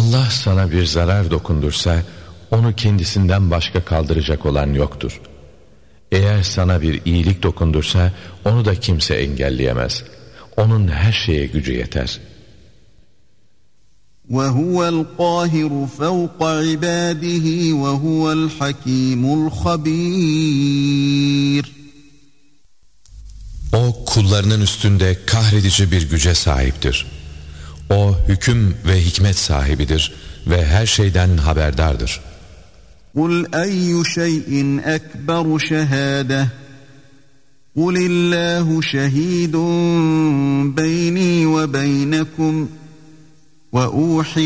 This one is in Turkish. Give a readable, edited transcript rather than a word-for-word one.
Allah sana bir zarar dokundursa onu kendisinden başka kaldıracak olan yoktur. Eğer sana bir iyilik dokundursa onu da kimse engelleyemez. Onun her şeye gücü yeter. وَهُوَ الْقَاهِرُ فَوْقَ عِبَادِهِ وَهُوَ الْحَكِيمُ الْخَبِيرُ. O kullarının üstünde kahredici bir güce sahiptir. O hüküm ve hikmet sahibidir ve her şeyden haberdardır. قُلْ أَيُّ شَيْءٍ أَكْبَرُ شَهَادَةً قُلِ اللّٰهُ شَهِيدٌ بَيْنِي وَبَيْنَكُمْ وَأُوحِيَ